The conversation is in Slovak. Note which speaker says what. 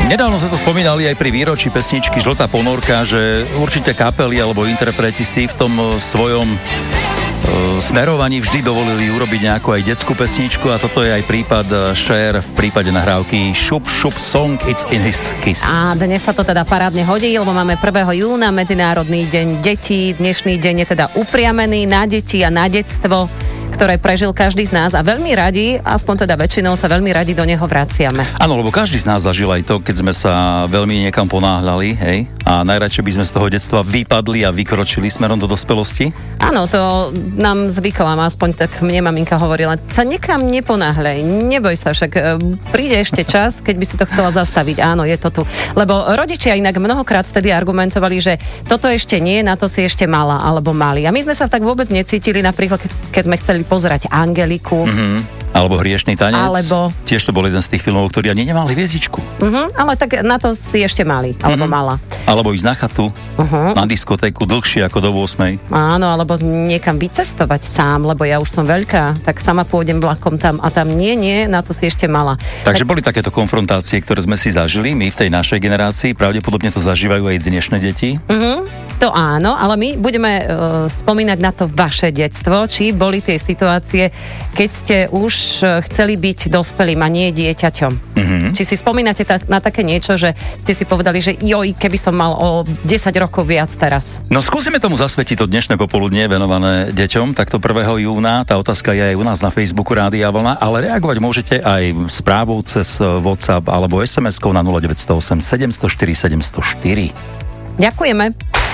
Speaker 1: Nedávno sa to spomínali aj pri výročí pesničky Žltá ponorka, že určite kapely alebo interpreti si v tom svojom smerovaní vždy dovolili urobiť nejakú aj detskú pesničku a toto je aj prípad Cher v prípade nahrávky Šup Šup Song It's in His Kiss.
Speaker 2: A dnes sa to teda parádne hodí, lebo máme 1. júna, Medzinárodný deň detí. Dnešný deň je teda upriamený na deti a na detstvo, ktoré prežil každý z nás a veľmi radi, aspoň teda väčšinou sa veľmi radi do neho vraciame.
Speaker 1: Áno, lebo každý z nás zažil aj to, keď sme sa veľmi niekam ponáhľali, hej? A najradšej by sme z toho detstva vypadli a vykročili smerom do dospelosti.
Speaker 2: Áno, to nám zvykla, aspoň tak mne maminka hovorila, sa nikam neponáhľaj, neboj sa, však príde ešte čas, keď by si to chcela zastaviť. Áno, je to tu. Lebo rodičia inak mnohokrát vtedy argumentovali, že toto ešte nie, na to si ešte mala alebo mali. A my sme sa tak vôbec necítili, napríklad keď sme chceli pozerať Angeliku.
Speaker 1: Alebo Hriešný tanec.
Speaker 2: Alebo...
Speaker 1: Tiež to bol jeden z tých filmov, ktorí ani nemali hviezdičku.
Speaker 2: Ale tak na to si ešte mali, alebo mala.
Speaker 1: Alebo ísť na chatu, na diskotéku dlhšie ako do 8.
Speaker 2: Áno, alebo niekam vycestovať sám, lebo ja už som veľká, tak sama pôjdem vlakom tam a tam nie, na to si ešte mala.
Speaker 1: Takže boli takéto konfrontácie, ktoré sme si zažili, my v tej našej generácii, pravdepodobne to zažívajú aj dnešné deti.
Speaker 2: To áno, ale my budeme spomínať na to vaše detstvo, či boli tie situácie, keď ste už chceli byť dospelým a nie dieťaťom. Či si spomínate na také niečo, že ste si povedali, že joj, keby som mal o 10 rokov viac teraz.
Speaker 1: No skúsime tomu zasvetiť to dnešné popoludnie venované deťom, takto 1. júna, tá otázka je aj u nás na Facebooku Rádia Vlna, ale reagovať môžete aj správou cez WhatsApp alebo SMS-kou na 0908 704 704.
Speaker 2: Ďakujeme.